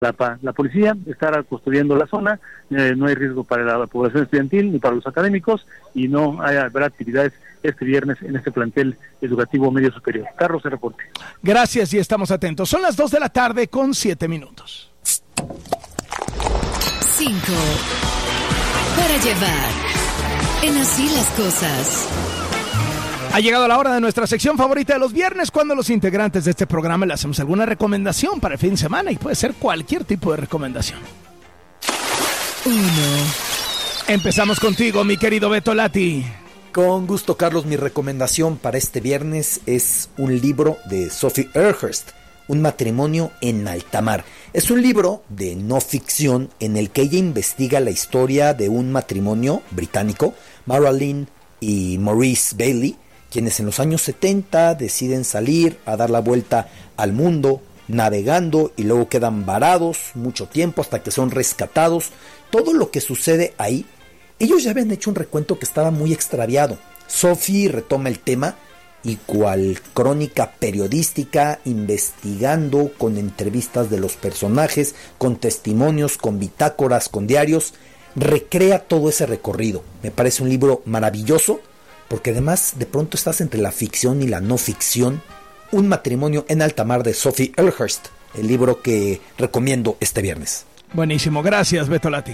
la policía, estar custodiando la zona, no hay riesgo para la población estudiantil ni para los académicos y no habrá actividades este viernes en este plantel educativo medio superior. Carlos, el reporte. Gracias y estamos atentos. Son las 2:07 p.m. 5 para llevar. En Así las Cosas. Ha llegado la hora de nuestra sección favorita de los viernes, cuando los integrantes de este programa le hacemos alguna recomendación para el fin de semana, y puede ser cualquier tipo de recomendación. 1. Empezamos contigo, mi querido Beto Lati. Con gusto, Carlos. Mi recomendación para este viernes es un libro de Sophie Earhurst, Un matrimonio en alta mar. Es un libro de no ficción en el que ella investiga la historia de un matrimonio británico, Marilyn y Maurice Bailey, quienes en los años 70 deciden salir a dar la vuelta al mundo, navegando, y luego quedan varados mucho tiempo hasta que son rescatados. Todo lo que sucede ahí, ellos ya habían hecho un recuento que estaba muy extraviado. Sophie retoma el tema y, cual crónica periodística, investigando con entrevistas de los personajes, con testimonios, con bitácoras, con diarios, recrea todo ese recorrido. Me parece un libro maravilloso, porque además de pronto estás entre la ficción y la no ficción. Un matrimonio en alta mar de Sophie Earhurst, el libro que recomiendo este viernes. Buenísimo, gracias, Beto Lati.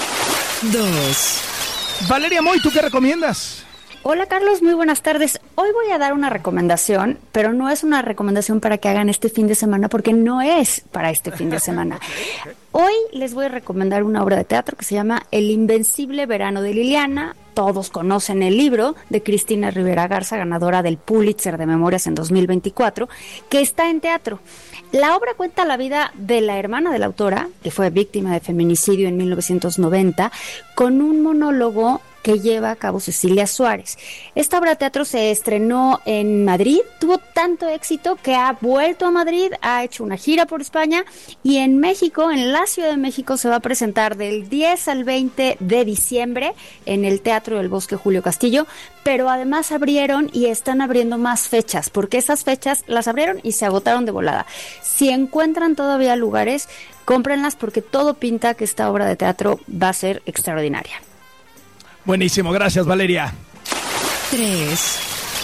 2. Valeria Moy, ¿tú qué recomiendas? Hola Carlos, muy buenas tardes. Hoy voy a dar una recomendación, pero no es una recomendación para que hagan este fin de semana, porque no es para este fin de semana. Hoy les voy a recomendar una obra de teatro que se llama El Invencible Verano de Liliana. Todos conocen el libro de Cristina Rivera Garza, ganadora del Pulitzer de Memorias en 2024, que está en teatro. La obra cuenta la vida de la hermana de la autora, que fue víctima de feminicidio en 1990, con un monólogo que lleva a cabo Cecilia Suárez. Esta obra de teatro se estrenó en Madrid, tuvo tanto éxito que ha vuelto a Madrid, ha hecho una gira por España, y en México, en la Ciudad de México, se va a presentar del 10 al 20 de diciembre en el Teatro del Bosque Julio Castillo, pero además abrieron y están abriendo más fechas, porque esas fechas las abrieron y se agotaron de volada. Si encuentran todavía lugares, cómprenlas, porque todo pinta que esta obra de teatro va a ser extraordinaria. Buenísimo, gracias, Valeria. 3.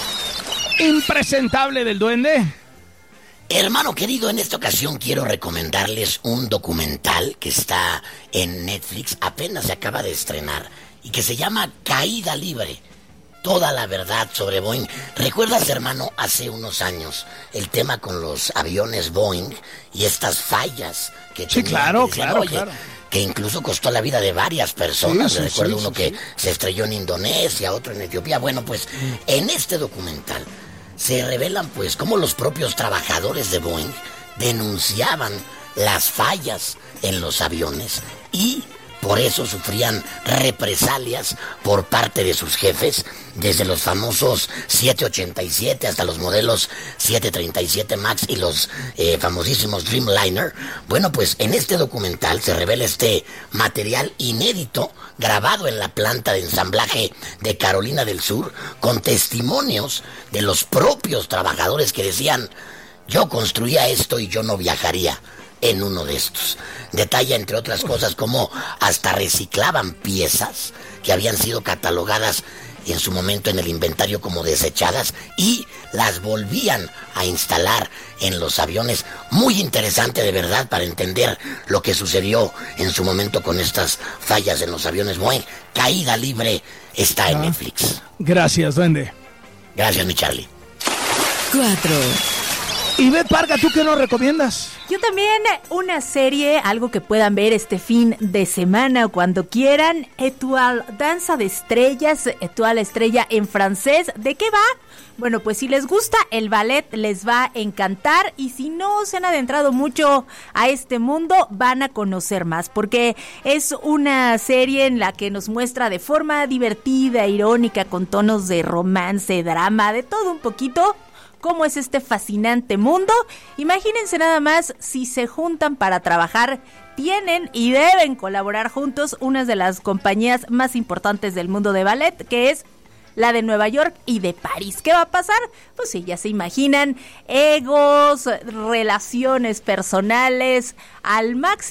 Impresentable del Duende. Hermano querido, en esta ocasión quiero recomendarles un documental que está en Netflix, apenas se acaba de estrenar, y que se llama Caída Libre. Toda la verdad sobre Boeing. ¿Recuerdas, hermano, hace unos años el tema con los aviones Boeing y estas fallas que sí, tenían? Claro. Que incluso costó la vida de varias personas. Sí, Recuerdo uno que se estrelló en Indonesia, otro en Etiopía. Bueno, pues en este documental se revelan pues cómo los propios trabajadores de Boeing denunciaban las fallas en los aviones y por eso sufrían represalias por parte de sus jefes, desde los famosos 787 hasta los modelos 737 MAX y los famosísimos Dreamliner. Bueno, pues en este documental se revela este material inédito grabado en la planta de ensamblaje de Carolina del Sur, con testimonios de los propios trabajadores que decían: yo construía esto y yo no viajaría en uno de estos. Detalla, entre otras cosas, cómo hasta reciclaban piezas que habían sido catalogadas en su momento en el inventario como desechadas y las volvían a instalar en los aviones. Muy interesante, de verdad, para entender lo que sucedió en su momento con estas fallas en los aviones Boeing. Caída Libre está en Netflix. Gracias, Duende. Gracias, mi Charlie. 4. Ivette Parga, ¿tú qué nos recomiendas? Yo también una serie, algo que puedan ver este fin de semana o cuando quieran. Étoile, Danza de Estrellas, Étoile Estrella en francés. ¿De qué va? Bueno, pues si les gusta el ballet les va a encantar, y si no se han adentrado mucho a este mundo van a conocer más, porque es una serie en la que nos muestra de forma divertida, irónica, con tonos de romance, drama, de todo un poquito, cómo es este fascinante mundo. Imagínense nada más, si se juntan para trabajar, tienen y deben colaborar juntos una de las compañías más importantes del mundo de ballet, que es la de Nueva York y de París. ¿Qué va a pasar? Pues sí, ya se imaginan, egos, relaciones personales al máximo.